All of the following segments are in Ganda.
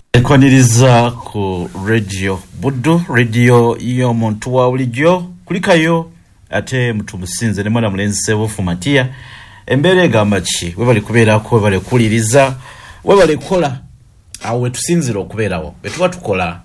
Ekwaniriza ku radio Buddu radio y'omuntu wa bulijjo kulikayo ate mutumusinze ne mwana mulenzi Sebo Fumatia embere gamba ki webali kubeerako webali kuliriza webali kola awe tusinzira okubeerawo betuba tukola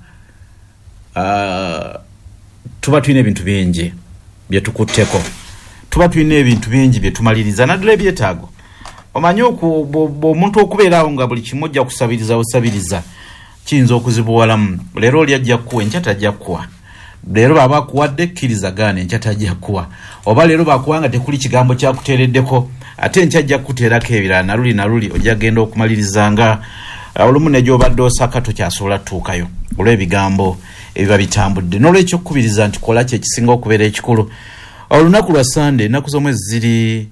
tuba tulina ebintu bingi bye tukutteko tuba tulina ebintu bingi bye tumaliriza naddala ebyetaago omanyi omuntu okubeerawo nga buli kimu ojja kusabiriza osabiriza kiyinza okuzibuwalamu leero oli ajja kuwa enkya tajja kuwa leero baba akuwadde kkiriza gaana enkya tajja kuwa oba leero bakuwanga tekuli kigambo kyakuteereddeko ate enkya ajja kukuteerako ebirala naluli ojja genda okumalirizanga olumu ne gy'obadde osaka tokyasobola tuukayo olw'ebigambo ebiba bitambudde n'olwekyo okukubiriza nti kola kye kisinga okubeera ekikulu olunaku lwa Sunday ennaku z'omwezi ziri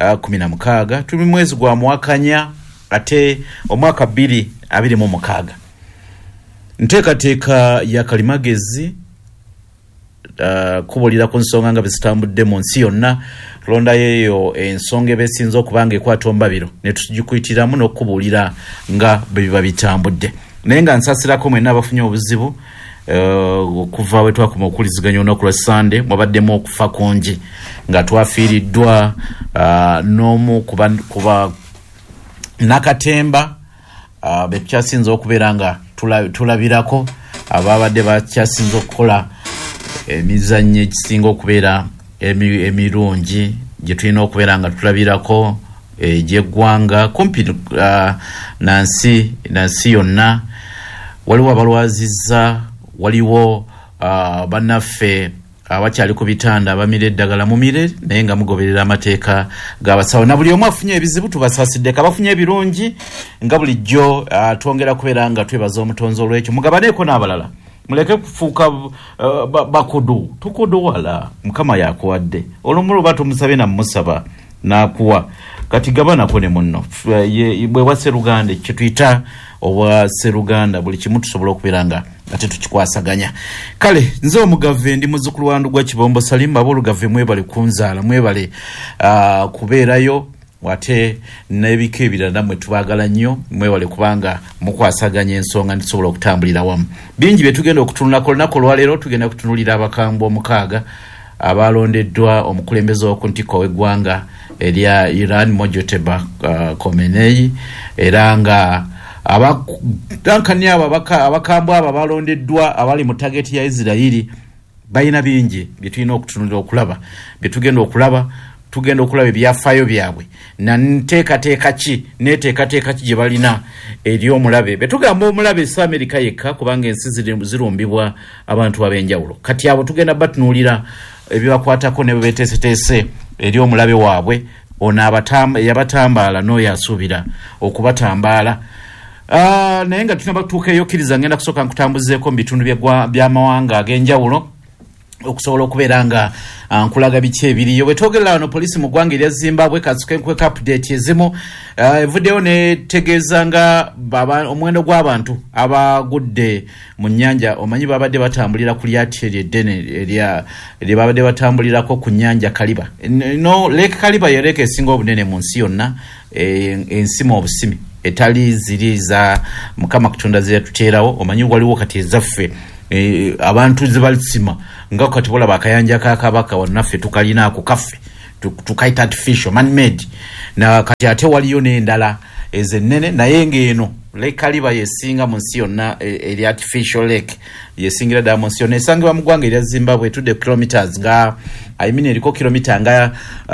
16 tuli mwezi gwa Mwakanya ate omwaka 2026 nteekateeka ya kalimagezi kubulira ku nsonga nga bezitambudde mu nsi yonna tulonda yeyo ensonga ebesinza okubanga ekwata ombabiro ne tugikuyitiramu n'okubulira nga biba bitambudde naye nga nsasirako mwenna abafunye obuzibu okuva we twakoma okuliziganya olunaku lwa Sunday mwabaddemu okufa kungi nga twafiiriddwa n'omu kuba nakatemba bekyasinza okubeera nga tulabirako ababadde bakyasinza okukola emizannyo ekisinga okubeera emirungi gye tulina okubeera nga tulabirako egy'eggwanga kumpi nansi yonna waliwo abalwazizza waliwo bannaffe abakyali ku bitanda abamira eddagala mumire naye nga mugoberera amateeka g'abasawo na buli omu afunye ebizibu tubasaasidde kabafunye ebirungi nga bulijjo twongera kubeera nga twebaza omutonzi olw'ekyo mugabaneeko n'abalala muleke kufuuka bakudu tukuduwala mukama yakuwadde olumu luba tumusabe namusaba n'akuwa kati gabanako ne munno bwe wa Sseruganda kye tuyita obwa Sseruganda buli kimu tusobola okubeera nga ate tukikwasaganya kale nze omugave ndi muzzukulu wa Ndugwa Kibombo Salim abolugave mwebale kunzaala mwebale kubeerayo wate n'ebika ebirala namwe tubagala nnyo mwewale kubanga mukwasaganya ensonga ndisobola okutambulira wamu bingi bye tugenda okutunulako olunaku olwaleero tugenda kutunulira abakambwe 6 abalondeddwa omukulembeze w'okuntiko w'eggwanga erya Iran Mojtaba Khamenei era nga abadankani abakambwe abo balondeddwa abali mu target ya Israeli bayina bingi bye tulina okutunulira okulaba bye tugenda okulaba ebyafaayo byabwe na nteekateeka ki gye balina eri omulabe betugamba omulabe si Amerika yekka kubanga ensi zirumbibwa abantu ab'enjawulo kati abo tugenda batunuulira ebibakwatako ne bebeteeseteese eri omulabe waabwe ono yabatambaala n'oyo asuubira okubatambaala naye nga tulina batuukeyo kkiriza ngenda kusooka nkutambuzeeko mu bitundu by'amawanga ag'enjawulo okusobola okubeera nga nkulaga biki ebiriyo bwetwogerera wano poliisi mu ggwanga erya Zimbabwe kasukenkweka update ezimu evuddeyo netegeeza nga omuwendo gw'abantu abagudde mu nnyanja omanyi babadde batambulira ku lyati ery'eddene erya babadde batambulirako ku nnyanja Kaliba no Lake Kaliba ye lake esinga obunene mu nsi yonna ensima obusimi etali ziri za mukama kutonda zetuteerawo omanyi waliwo kati ezaffe abantu zibalisima nga kati bola bakayanja kakabaka wannaffe tukalina ako kaffe tukaita artificial man made na kati ate waliyo n'endala ezennene naye ng'eno Lake Kaliba yesinga mu nsi yonna eri artificial lake yesingira ddala mu nsi yonna esangibwa mu ggwanga erya Zimbabwe tudde kilometers nga eriko kilomita nga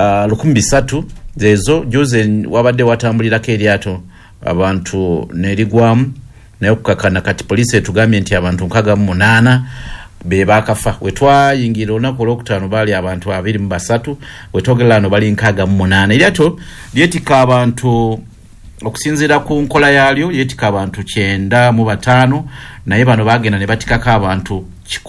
300 zezo juze wabadde watambulirako eryato abantu nerigwamu naye okukakana kati poliisi etugambye nti abantu 68 be bakafa wetwayingira olunaku olwokutaano baali abantu 23 wetwogerera wano bali 68 eryato lyetika abantu okusinziira ku nkola yaalyo lyetika abantu 95 naye bano bagenda ne batikako abantu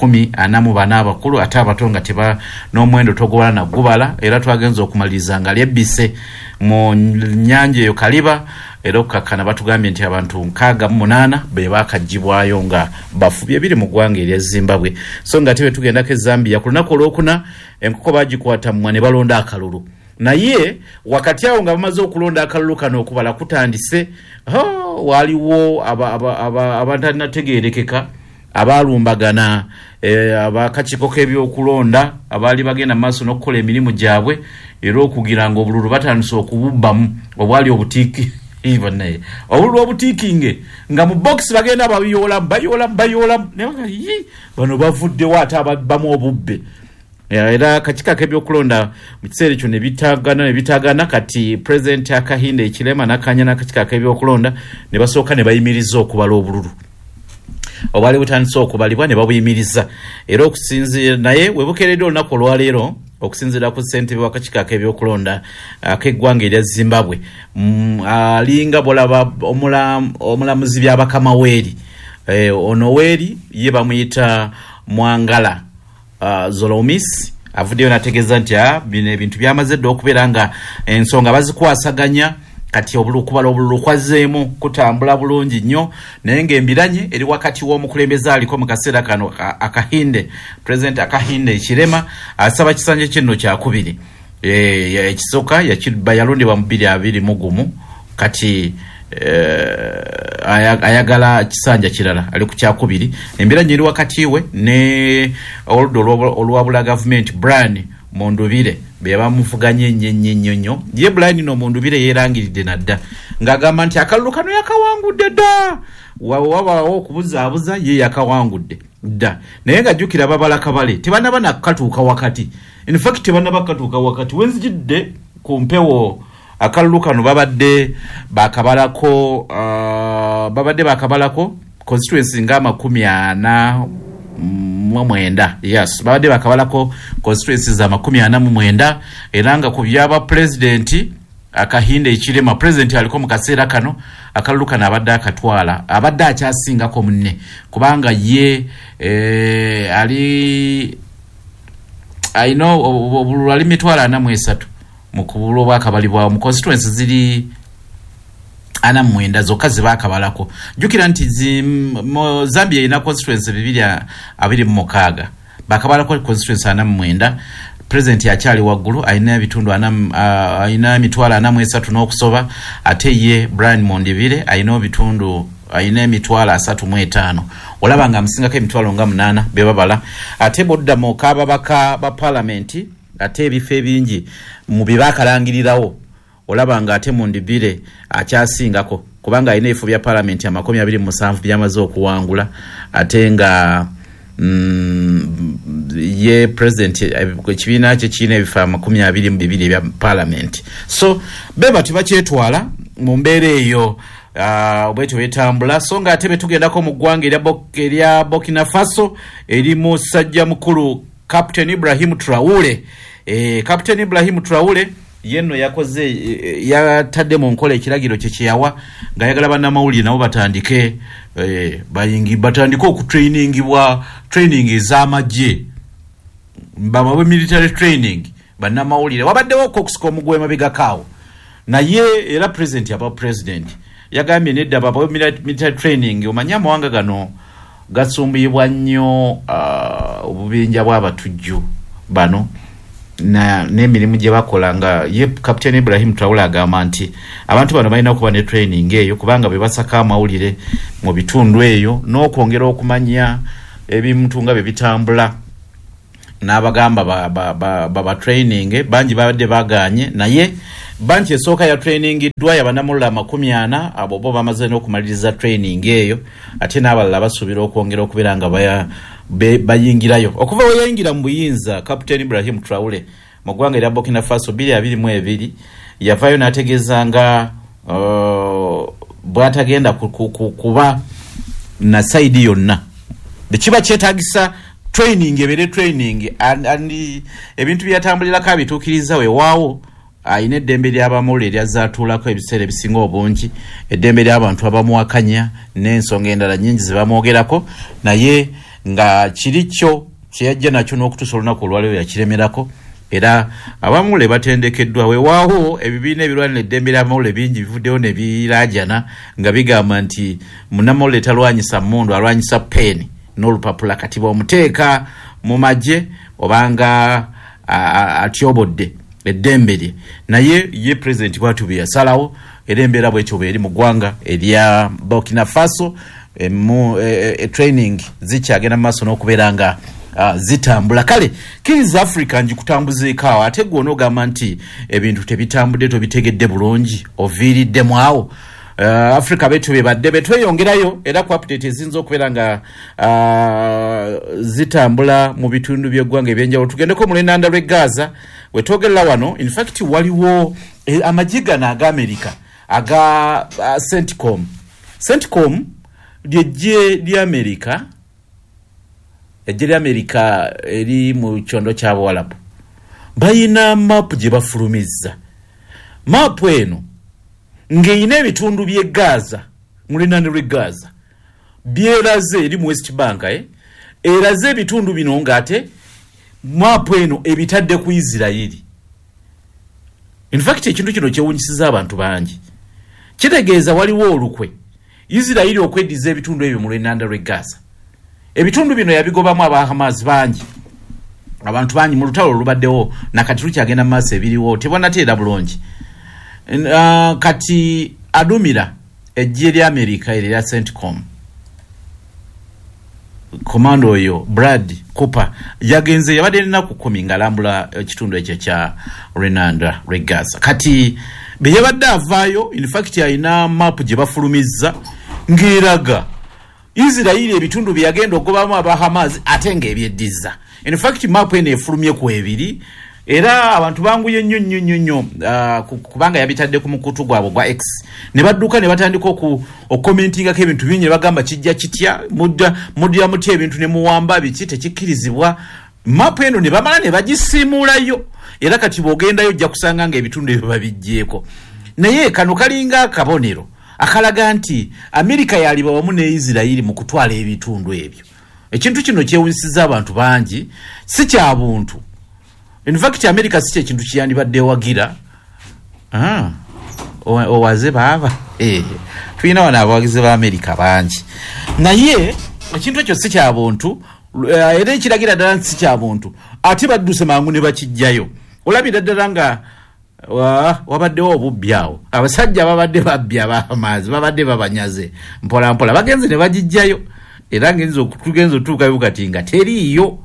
144 abakulu ate abato nga teba n'omuwendo togobola na gubala era twagenza okumaliriza nga lyebbise mu nnyanja eyo Kaliba era okukakana batugambye nti abantu 68 be bakagibwayo nga bafubye biri mu ggwanga erya Zimbabwe so nga tebe tugendako Zambia ku lunaku olwokuna enkoko bagikwata mmwa ne balonda akalulu naye wakati awo nga bamaze okulonda akalulu kano okubala kutandise waliwo abatanategerekeka abalumbagana abakakiiko k'ebyokulonda abaali bagenda maaso n'okukola emirimu gyabwe era okugira nga obululu batandise okububbamu obwali obutiiki naye obululu obutiikinge nga mu box bagenda bayoolamu bano bavuddewo ate abamu obubbe era kakiiko k'ebyokulonda mu kiseera ekyo ne bitagana kati President Akahinde Ekirema n'akanya n'akakiiko k'ebyokulonda ne basooka ne bayimiriza okubala obululu obwali butandise okubalibwa ne babuyimiriza era okusinziira naye webukeeredde olunaku olwaleero okusinziira ku ssentebe w'akakiiko k'ebyokulonda ak'eggwanga erya Zimbabwe alinga bolaba omulamuzi by'abakamaweeri ono weeri ye bamuyita Mwangala Zolomis avuddeyo n'ategeeza nti bino ebintu byamaze dda okubeera nga ensonga bazikwasaganya kati okubala obululu kwazeemu kutambula bulungi nnyo naye ng'embiranye eri wakati w'omukulembeze aliko mu kaseera kano Akahinde President Akahinde Ekirema asaba kisanja kino kyakubiri ekisooka yalondebwa mu 2021 kati ayagala kisanja kirala ali ku kyakubiri embiranye eri wakati we ne olwabula government Brian Mondubire bebamuvuganye nnyo ye Brian no Mondubire yerangiridde nadda ng'agamba nti akalulu kano yakawangudde dda wabawo okubuzaabuza ye yakawangudde dda naye ng'ajjukira babala kabale tebanaba nakatuuka wakati in fact tebanaba katuuka wakati wenzijidde ku mpewo akalulu kano babadde bakabalako constituency nga 49 yes babadde bakabalako constituencies za 49 era nga ku byaba president Akahinde Ekirema president aliko mu kaseera kano akalulu kano abadde akatwala abadde akyasingako munne kubanga ye ali I know obululu ali 43 mu kubulwa bwakabalibwa mu constituencies ziri 49 zokka zibakabalako jukira nti Zambia ina constituency 226 bakabalako constituency 49 president yakyali waggulu ayina ebitundu ayina emitwalo 43 n'okusoba ate ye Brian Mondibire ayina ebitundu ayina emitwalo 35 olaba nga msingako emitwalo nga 8 bebabala ate bodda mu kababaka ba parliament ate ebifo ebingi mu bibakalangirirawo olaba nga ate Mondibire akyasingako kubanga ayina ebifo bya parliament ya 27 byamaze okuwangula ate nga ye president ekibiina kye kirina ebifo 22 bya parliament so beba tebakyetwala mu mbeera eyo bwetyo betambula so nga ate betugendako mu ggwanga erya Burkina Faso eri musajja mukulu Captain Ibrahim Traore Captain Ibrahim Traore yenno yakoze yatadde mu nkola ekiragiro kye kyeyawa nga yagala bannamawulire nabo batandike batandike okutrainingibwa training ez'amagye bamawe military training bannamawulire wabaddewo okukusika omugwe mabegakaawo naye era president yaba president yagambye nedda bamawe military training omanye amawanga gano gasumbuyibwa nnyo obubinja bw'abatujju bano na n'emirimu gye bakola nga ye Captain Ibrahim Traore agamba nti abantu bano balina okuba ne training eyo kubanga be basaka amawulire mu bitundu eyo n'okwongera okumanya ebintu nga bitambula n'abagamba ba training banji babadde baganye naye banji esooka ya training dwa yabanamulula 40 abo bo bamaze n'okumaliriza training eyo ate n'abalala basuubira okwongera okubeera nga bayingirayo okuva we yayingira mu buyinza Captain Ibrahim Traore mu ggwanga erya Burkina Faso 2022 yavayo n'ategeeza nga bw'atagenda kuba na side yonna bekiba kyetaagisa training ebere training and ebintu byatambulirako abituukiriza weewaawo ayina eddembe ly'abamawulire eryazaatuulako ebiseera ebisinga obungi eddembe ly'abantu abamuwakanya n'ensonga endala nnyingi ze bamwogerako naye nga kiri kyo kyeyajja nakyo n'okutuusa olunaku olwaleero yakiremerako era abamawulire batendekeddwa weewaawo ebibiina ebirwanira eddembe ly'abamawulire bingi bivuddewo ne biraajana nga bigamba nti munnamawulire talwanyisa mmundu alwanyisa peeni n'olupapula kati bw'omuteeka mu magye obanga atyobodde eddembere naye ye president bwatu bya salawo erembera bwetyo beri mu gwanga elia Burkina Faso training zikyagenda maso n'okuberanga zitambula kale kiriza Africa njikutambuze ikawa ate gwono gamba nti ebintu tebitambudde tobitegedde bulungi oviridde mwawo Africa betu bebadde betweyongerayo era ku update ezinzo okuberanga zitambula mu bitundu by'eggwanga ebyenjawulo tugendeko mu Lwenanda lw'e Gaza wetwogerera wano in fact waliwo amajiga na aga America aga CENTCOM lyejje lya America ejje America eri mu kyondo kya Buwalabu bayina map gye bafulumizza map eno ngeyina ebitundu by'e Gaza mu Lwenanda lw'e Gaza byeraze eri mu West Bank eraze ebitundu bino ngate map eno ebitadde ku Isiraeli. In fact ekintu kino kyewunyisiza abantu bangi kitegeeza waliwo olukwe Isiraeli okweddiza ebitundu ebyo mu Lwenanda lw'e Gaza. Ebitundu bino yabigobamu aba Hamas bangi abantu bangi mu lutalo lubaddewo nakati lukyagenda mu maaso ebiriwo tebanateera bulungi. Kati adumira ejje lya America erya CENTCOM komando oyo Brad Cooper yagenze yabadde na kukumi ngalambula kitundu ekyo kya Lwenanda lw'e Gaza. Kati beyabadde avaayo in fact ayina map gye bafulumizza ngiraga Isiraeli ebitundu byagenda okubamu aba Hamas atenge ebyeddiza. In fact map ene efulumye ku ebiri era abantu banguye nnyo kubanga yabitadde ku mukutu gwabo gwa X ne badduka ne batandika okukomentinga ko ebintu bingi bagamba kijja kitya mudya muti ebintu ne muwamba biki tekikkirizibwa map eno ne bamala ne bagisimulayo era kati bogendayo ojja kusanga nga ebitundu ebyo babijjeeko naye kano kalinga akabonero akalaga nti America yaliba wamu ne Isiraeli mu kutwala ebitundu ebyo. Ekintu kino kyewunyisiza abantu bangi si kya buntu. In fact America si kintu kiyandibadde wagira owaze baba tuyina wana abawagize ba America bangi naye ekintu ekyo si kya buntu era ekiragira ddala si kya buntu ate badduse mangu ne bakijjayo olabira ddala nga wabaddewo obubyawo abasajja babadde babbya b'amaazi babadde babanyaze mpola mpola bagenze ne bagijjayo era tugenze otuukayo kati nga teriiyo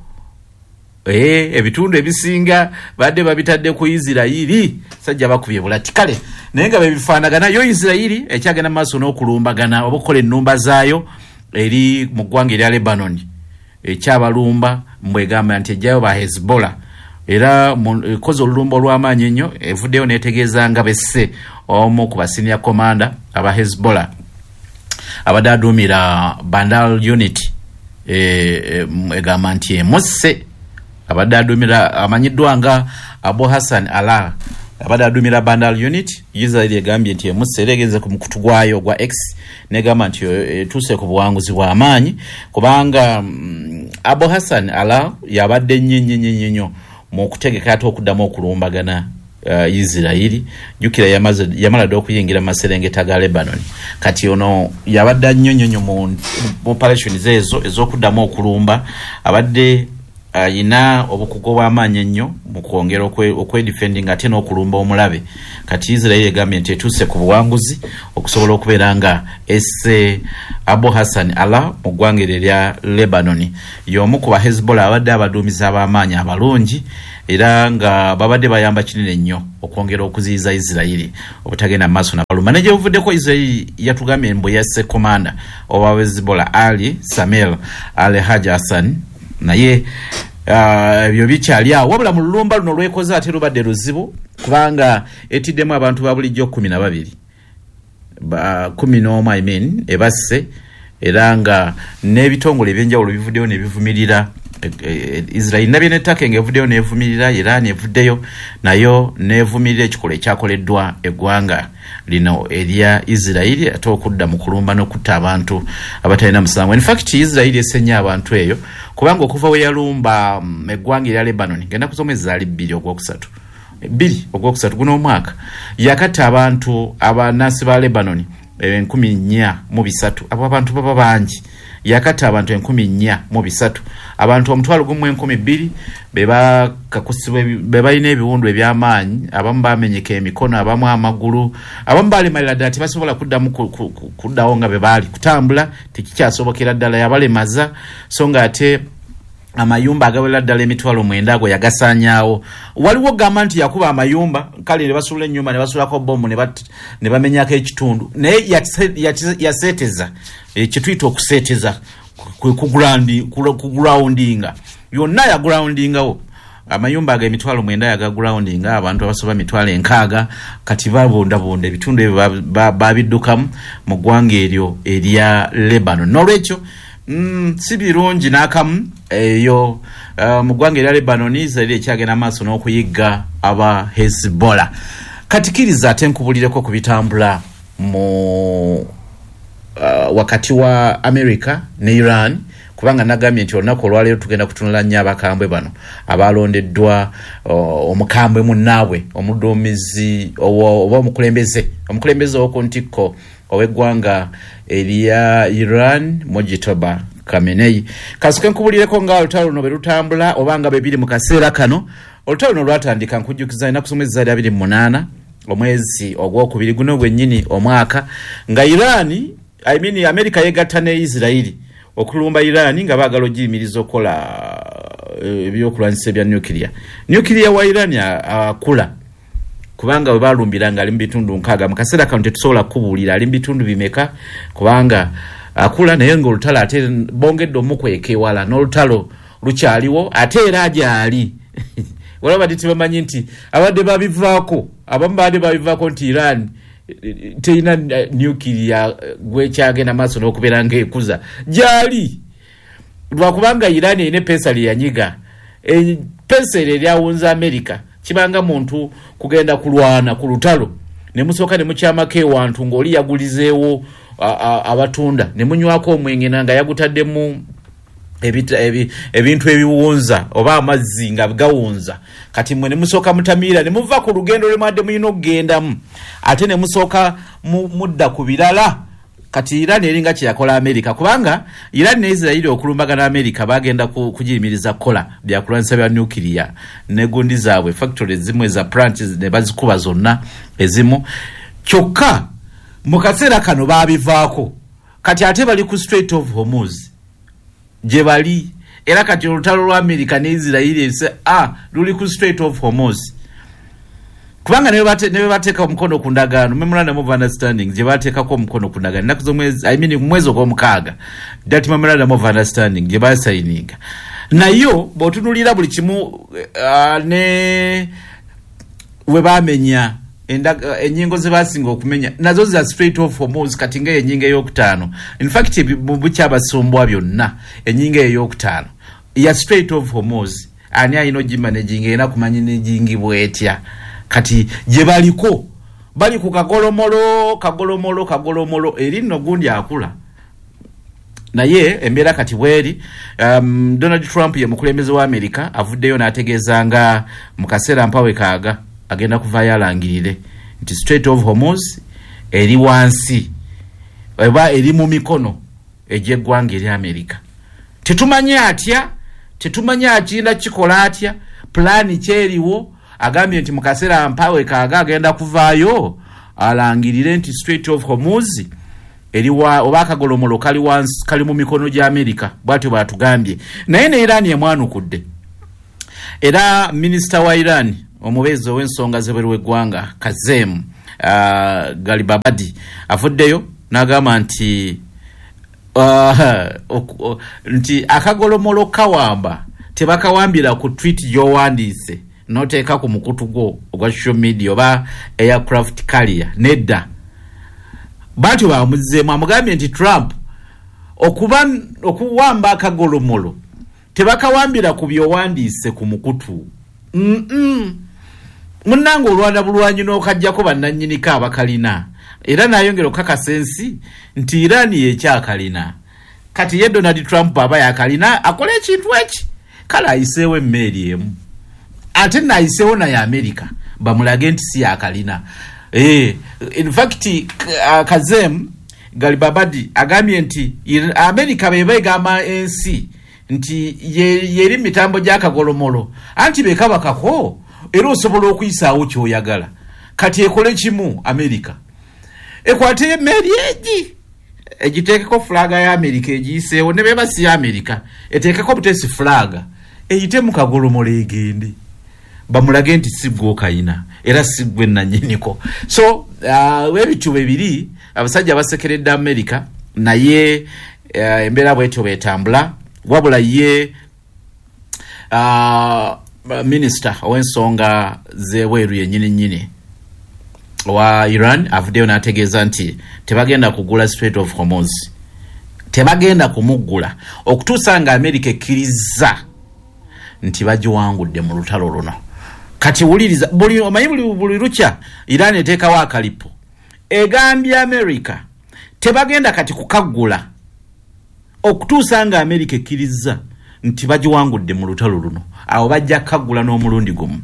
ebitundu ebisinga badde babitadde ku Isiraeli sajja bakubye bulati kale naye nga bebifaanagana yo Isiraeli ekyagenda maaso n'okulumbagana obukola ennumba zaayo eri mu ggwanga erya Lebanon ekyabalumba mbwegamba nti ejjayo ba Hezbollah era koze olulumba olw'amaanyi ennyo evuddeyo neetegeeza nga besse omu ku basenior commander aba Hezbollah abadde aduumira Bandar Unit egamba nti emusse abadde aduumira amanyiddwa nga Abu Hassan Allah abadde aduumira Bandar Unit Israeli egambye nti emusse era egenze ku mukutu gwayo gwa X negamba nti etuuse ku buwanguzi bw'amaanyi kubanga Abu Hassan Allah yabadde nnyo mu kutegeka ate okuddamu okulumbagana Isiraeli jukira yamala dde okuyingira mu maserengeta ga Lebanon kati ono yabadde nnyo mu operations ezo ez'okuddamu okulumba abadde ayina obukugu bw'amaanyi ennyo mu kwongera okwedefending ate n'okulumba omulabe kati Israeli egambye nti etuuse ku buwanguzi okusobola okubeera nga esse Abu Hassan Allah mu ggwanga erya Lebanon y'omu ku ba Hezbollah abadde abaduumizi ab'amaanyi abalungi era nga babadde bayamba kinene nnyo okwongera okuziyiza Isiraeli obutagenda maaso n'abalumba ne gye buvuddeko Isiraeli yatugambye embo yasse komanda owa Hezbollah Ali Samel Al Haj Hassan naye ebyo bikyali awo wabula mu lulumba luno lwekoze ate lubadde luzibu kubanga etiddemu abantu ba bulijjo 12 11 ebasse era nga n'ebitongole ebyenjawulo bivuddeyo ne bivumirira Israeli nabye nettaka ng'evuddeyo neevumirira Iran evuddeyo nayo neevumirira ekikolwa ekyakoleddwa eggwanga lino erya Israeli ate okudda mu kulumba n'okutta abantu abatalina musango. In fact Israeli esenya abantu eyo kubanga okuva we yalumba eggwanga erya Lebanon genda kuzomwezi zaali 2 ogwokusatu guno omwaka yakatta abantu abanansi ba Lebanon 1,430 abo abantu baba bangi yakata abantu 1,400 abantu omutwalo gumu 2,000 beba kakusibwe beba ine ebiwundu ebyamaanyi abamu bamenyeka emikono abamu amagulu abamu bali malada ati basobola kuddamu kuddawo nga bebali kutambula tekikyasobokera ddala yabalemaza so nga ate amayumba agawela ddala emitwalo 9 ago yagasanyawo waliwo gamba nti yakuba amayumba kale ne basula ennyumba ne basulako bombo ne bamenyako ekitundu naye yaseteza ekitwita okuseteza kugroundinga yonna ya groundingawo amayumba aga emitwalo 9 yaga groundinga abantu abasoba mitwalo 6 kati babondabonda ebitundu ebyo babiddukamu mu ggwanga eryo erya Lebanon nolwekyo si birungi n'akamu eyo mu ggwanga erya Lebanon Israel ekyagenda maaso n'okuyigga aba Hezbollah katikiriza ate nkubulireko ku bitambula mu wakati wa America ne Iran kubanga nagambye nti olunaku olwaleero tugenda kutunula nnyo abakambwe bano abalondeddwa omukambwe munnaabwe omuduumizi oba omukulembeze w'oku ntikko ow'eggwanga erya Iran Mojtaba Khamenei kasike nkubulireko nga olutalo luno bwe lutambula obanga bebiri mu kaseera kano olutalo luno lwatandika nkujjukiza ennaku z'omwezi 28 omwezi ogwokubiri guno gwennyini omwaka nga Iran America yegatta ne Israel okulumba Iran nga baagala ogiyimiriza okukola ebyokulwanyisa ebya nuclear wa Iran akula kubanga we balumbira nga ali mu bitundu 6 mu kaseera kano tetusobola kubuulira ali mu bitundu bimeka kubanga akula naye nga olutalo ate bongedde omukweka ewala n'olutalo lukyaliwo ate era agyali walaba titebamanyi nti abadde babivaako abamu badde babivaako nti Iran teina nuclear gwekyagenda maaso n'okubeera ng'ekuza gyali lwakubanga Iran ine pesa lyanyiga pesa eryawunza America kibanga muntu kugenda kulwana ku lutalo ne musooka ne mukyamako ewantu ng'oli yagulizeewo abatunda ne munywako omwenge nga yagutaddemu ebintu ebiwunza oba amazzi nga gawunza kati mwe ne musooka mutamiira ne muva ku lugendo lwe mwadde muyina okugendamu ate ne musooka mudda ku birala kati Iran eringa kyeyakola America kubanga Iran ne Israel okulumbagana America bagenda kugiyimiriza kola byakulwanyisa bya nuclear ne gundi zaabwe factories zimwe za plants ne bazikuba zonna ezimu kyokka mu kaseera kano babivaako kati ate bali ku Strait of Hormuz gye bali era kati olutalo lwa America ne Israel luli ku Strait of Hormuz kubanga ne bateeka omukono ku ndagaano memorandum of understanding gye bateekako omukono ku ndagaano ennaku z'omwezi mwezi ogw'omukaaga that memorandum of understanding gye basayininga nayo bw'otunulira buli kimu ne we baamenya ennyingo ze basinga okumenya nazo za Strait of Hormuz kati nga ennyingo ey'okutaano in fact mu bukyabasumbwa byonna ennyingo ey'okutaano ya Strait of Hormuz ani ayina ogimanaging era kumanya negingibwa etya kati gye baliko bali ku kagolomolo eri nno gundi akula naye embeera kati bweri Donald Trump ye mukulembeze wa America avuddeyo n'ategeeza nga mu kaseera mpawe kaaga agenda kuvaayo alangirire nti Strait of Hormuz eri wansi eba eri mu mikono egy'eggwanga eri America tetumanya akiina kikola atya plani kyeriwo agambye nti mu kaseera mpawe kaaga agenda kuvaayo alangirire nti Strait of Hormuz eriwa oba akagolomolo kali mu mikono gya America bwatyo batugambye naye ne Iran yemwanukudde era minisita wa Iran omubeezi w'ensonga z'ebweru w'eggwanga Kazem Galibabadi afuddeyo n'agamba nti akagolomolo kawamba tebakawambira ku tweet gy'owandiise noteeka ku mukutu gwo ogwa social media oba aircraft carrier nedda batyo bamuzeemu amugambye nti Trump okuwamba akagolomolo tebakawambira ku byowandiise ku mukutu munnanga olwana bulwanyi n'okajjako bannannyiniko abakalina era n'ayongera okukakasa ensi nti Iran yekyakalina kati ye Donald Trump aba yakalina akola ekintu eki kale ayiseewo emmeeri emu ate nayiseewo naye America bamulage nti si yakalina in fact Kazem Galibabadi agambye nti America bebegama ensi nti yeri mitambo gy'akagolomolo anti bekabakako era osobola okuyisaawo kyoyagala kati ekole kimu America ekwate emmeri egiteekeko flaga ya America egiyiseewo ne bebasi ya America eteekeko butesi flaga eyite mu kagolomolo egende bamulage nti sigwo kayina era sigwe nanyiniko so webitu bibiri abasajja abasekeredde America naye embeera bwetyo betambula wabula ye minister ow'ensonga z'ebweru yennyini wa Iran avuddeyo n'ategeeza nti tebagenda kugula Strait of Hormuz, tebagenda kumuggula okutuusa nga America ekkiriza nti bagiwangudde mu lutalo luno. Kati wuliriza buli lukya Iran eteekawo akalipo egambye America tebagenda kati kukaggula okutuusa nga America ekkiriza nti bagiwangudde mu lutalo luno, awo bajja kaggula n'omulundi gumu.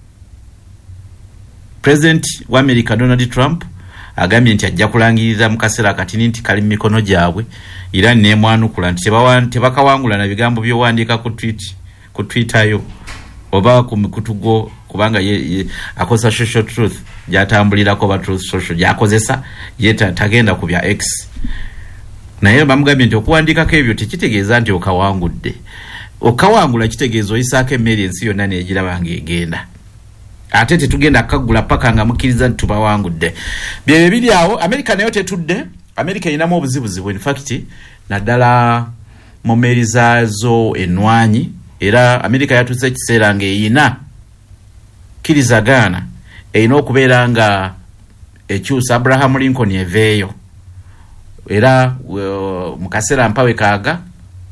President wa America Donald Trump agambye nti ajja kulangirira mu kaseera katini nti kali mu mikono gyabwe Iran n'emwanukula nti tebakawangula na bigambo by'owandiika ku Twitter yo oba ku mikutugo kubanga akosa social truth gyatambulirako ba truth social gyakozesa yeta tagenda ku bya X. Naye bamugambye nti okuwandiikako ebyo tekitegeeza nti okawangudde. Okawangula kitegeeza oyisaako emmeri ensi yonna n'egiraba ng'egenda. Ate tetugenda kagula paka nga mukkiriza nti tubawangudde. Bye biri awo America nayo tetudde. America erinamu obuzibuzibu in fact naddala mu mmeri zaazo ennwanyi era America yatuuse ekiseera ng'eyina kirizagaana erina okubeera nga ekyusa Abraham Lincoln eveeyo era mu kaseera mpawe kaaga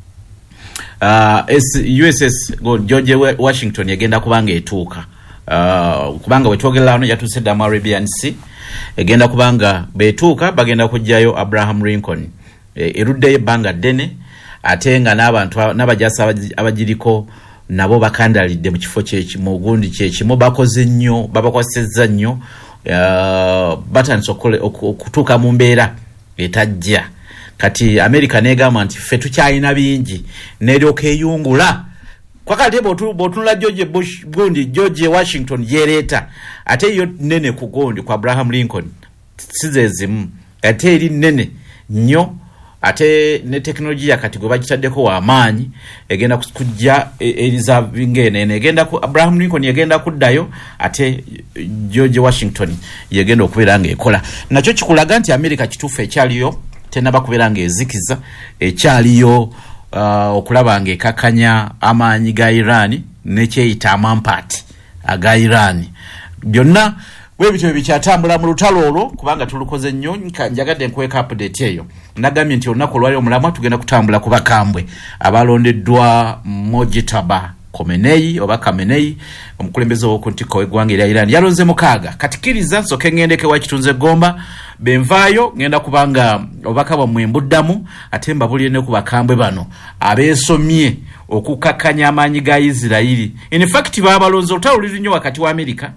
USS George Washington egenda kubanga etuuka kubanga wetwogerera wano yatuuse dda mu Arabian Sea egenda kubanga betuuka bagenda kujjayo Abraham Lincoln eruddeyo ebbanga ddene ate nga n'abantu n'abajasa abagiriko nabo bakandalidde mu kifo kyekimu gundi kyekimu bakoze nnyo babakwasizza nnyo batandise okutuuka mu mbeera etajja. Kati America negamba nti ffe tukyalina bingi neryoka eyungula kwakati bw'otunula George Washington yereeta ate yo nene ku gondi kwa Abraham Lincoln sizezimu ate eri nene nnyo ate ne teknolojia kati gwe bagitaddeko w'amaanyi egenda kujja Elizabeth egenda ku Abraham Lincoln yegenda kuddayo ate George Washington yegenda okubeera ng'ekola. Nakyo kikulaga nti America kituufu ekyaliyo tenaba kubeera ng'ezikiza ekyaliyo okulaba ng'ekakanya amaanyi ga Iran nekyeyita amampaati aga Iran byonna webityo bikyatambula mu lutalo olwo kubanga tulukoze nnyo njagadde nkweka update eyo. Nagambye nti olunaku olwali omulamwa tugenda kutambula ku bakambwe abalondeddwa Mojtaba Khamenei omukulembeze w'oku ntikko w'eggwanga erya Iran yalonze mukaaga. Katikiriza nsooke ngendeke wakitunze Gomba benvaayo ngenda kubanga obubaka bwammwe mbuddamu ate mbabulire ne ku bakambwe bano abeesomye okukakanya amaanyi ga Isirairi. In fact baabalonze olutalo luli nnyo wakati wa America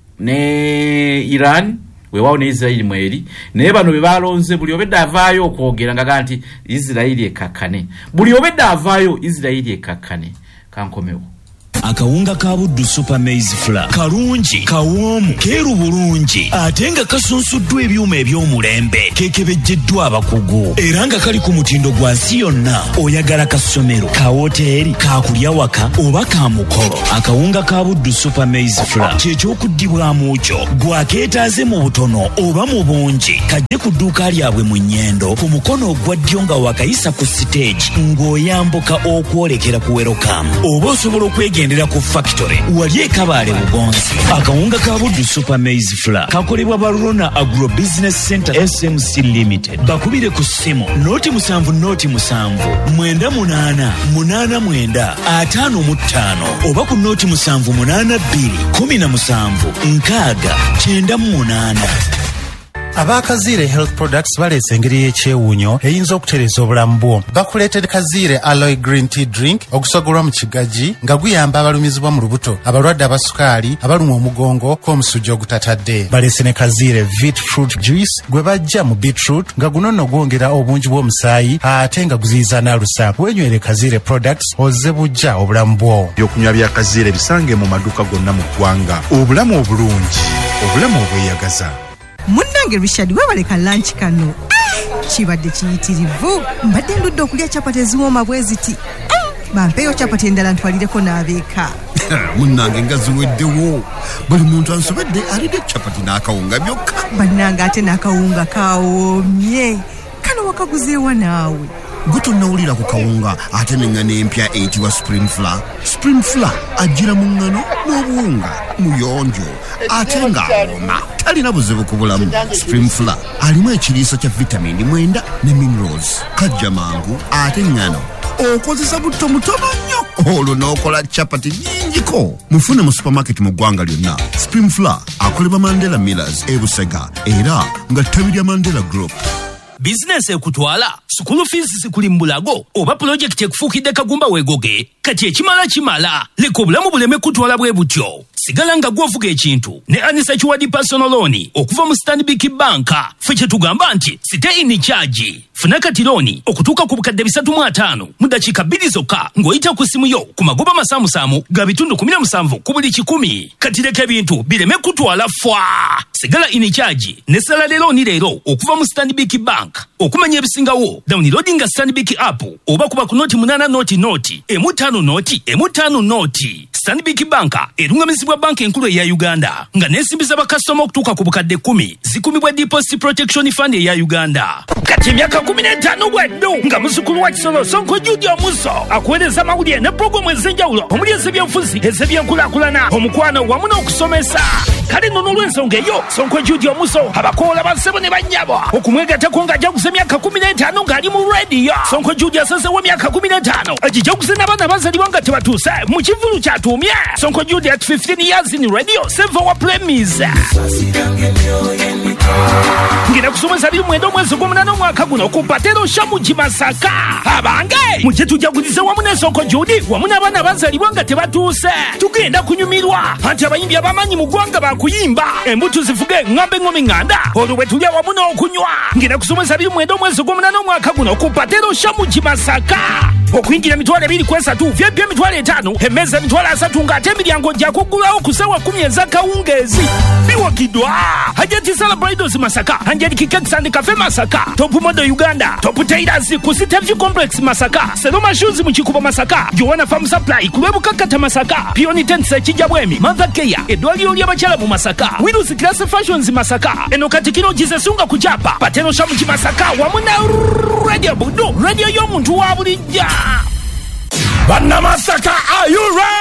ne Iran weewaawo ne Isirairi mweri naye bano be balonze buli obedda avaayo okwogera nga nti Isirairi ekakkane buli obedda avaayo Isirairi ekakkane. Kankomewo akawunga ka Buddu Super Maize Flour kalungi kawoomu keeru bulungi ate nga kasunsuddwa ebyuma eby'omulembe kekebejjeddwa abakugu era nga kali ku mutindo gwa nsi yonna oyagala ka ssomero ka woteeri ka kulya waka oba ka mukolo. Akawunga ka Buddu Super Maize Flour kyekyokuddibwamu kyo gwakeetaaze mu butono oba mu bungi kajje ku dduuka lyabwe mu Nnyendo ku mukono ogwa ddyo nga wakayisa ku stage ng'oyambuka okwolekera ku Welcome oba osobola okwegendera ku factory wali ekabaale Bugonzi. Akawunga ka Buddu Super Maize Flour kakolebwa Barona Agro Business Center SMC Limited. Bakubire ku ssimu 07 98 89 55 oba ku 07 82 17 6 98. Abakazire Health Products baleese engeri y'ekyewuunyo eyinza okutereza obulamu bwo. Bakuleetera Kazire Aloe Green Tea Drink ogusogolwa mu kigagi nga guyamba abalumizibwa mu lubuto, abalwadde abasukaali, abalumwa omugongo kw'omusujja ogutatadde. Baleese ne Kazire Vit Fruit Juice gwe bajja mu beetroot nga guno nno gwongera obungi bw'omusaayi ate nga guziyiza n'alusa. Wenywere Kazire Products ozze bujja obulamu bwo. Ebyokunywa bya Kazire bisange mu maduuka gonna mu ggwanga. Obulamu obulungi, obulamu obweyagaza. Munnange Richard webaleka lunch kano. Kibadde kiyitirivu. Mbadde ndudde okulya chapati eziwooma bwe ziti. Bampeeyo chapati endala ntwalireko n'abeeka. Munnange nga ziweddewo. Buli muntu ansobedde alidde chapati n'akawunga byokka. Bannange ate n'akawunga kawoomye. Kano wakaguzeewa naawe. Gutonnawulira ku kawunga ate n'engano empya eyitibwa Spring Flour. Spring Flour ajjira mu ngano n'obuwunga muyonjo ate ng'awoma talina buzibu ku bulamu. Spring Flour alimu ekiriisa kya vitamini 9 ne minerals. Kajja mangu ate ngano okozesa butto mutono nnyo olwo n'okola chapati nnyingiko. Mufune mu supermarket mu ggwanga lyonna. Spring Flour akolebwa Mandela Millers e Busega era nga ttabi lya Mandela Group. Business ekutwala school fees zikuli mbulago oba project ekufuukidde kagumba weegoge kati ekimala leka obulamu buleme kutwala bwe butyo. Sigala nga gwovuga ekintu ne Anisa Kiwadi personal loan okuva mu Stanbic Bank. Ffe kye tugamba nti stay in charge. Funa kati loan okutuuka ku bukadde 3.5 mu dakiika 2 zokka ng'oyita ku simu yo ku magoba masaamusaamu ga bitundu 17 ku buli 100. Kati leka ebintu bireme kutwala fwa. Sigala in charge ne salary loan leero okuva mu Stanbic Bank. Okumanya ebisingawo downloading Stanbic app oba kuba ku noti 8 noti M5 noti. Stanbic Bank erungamizibwa banka enkulu eya Uganda nga nesimbiza bakasitoma okutuuka ku bukadde 10 zikumibwa Deposit Protection Fund eya Uganda. Kati emyaka 15 bweddu nga muzukulu wa Kisolo Sonko Judy Omuso akuweereza amawulire ne programu ez'enjawulo omuli ez'ebyenfuzi ez'ebyenkulaakulana omukwano wamu n'okusomesa. Kale nno n'olw'ensonga eyo Sonko Judy Omuso abakoola bassebo ne bannyabo okumwegattako ng'ajaguza emyaka 15 ng'ali mu radio. Sonko Judy asazeewo emyaka 15 agijaguze n'abaana bazalibwa nga tebatuuse mu kivulu kyatuumye. Sonko Judy at 15 years in radio save our premise. Ngina kusomesa biri mwendo mwezi gw'omunana omwaka guno ku Patero Shamuji Masaka. Abange mujje tujagulize wamu ne Sonko Judy wamu n'abaana bazalibwa nga tebatuuse. Tugenda kunyumirwa anti abayimbi abamanyi mu ggwanga bakuyimba embuto zivuge ngambe ngome nganda olwo bwe tulya wamu n'okunywa. Ngina kusomesa biri mwendo mwezi gw'omunana omwaka guno ku Patero Shamuji Masaka. Okuyingira emitwalo 2.3 vyebye emitwalo 5 emmeza emitwalo 3 ng'ate emiryango gya kuggulawo ku ssaawa 10 ez'akawungeezi. Biwagidwa Hajati Celebrados Masaka, Angelic Cakes and Cafe Masaka, Top Modo Uganda, Top Tailors ku Sitevji Complex Masaka, Seloma Shoes mu Kikubo Masaka, Joanna Farm Supply ku Lwebukakata Masaka, Pioni Tents Kijabwemi, Mother Care, eddwaliro ly'abakyala mu Masaka, Widows Class Fashions Masaka, eno Katikiro Gizesunga ku Kyapa, Patero Shamuji Masaka wamu na Radio Budu, radio y'omuntu wa bulijja. Banna Masaka, are you ready?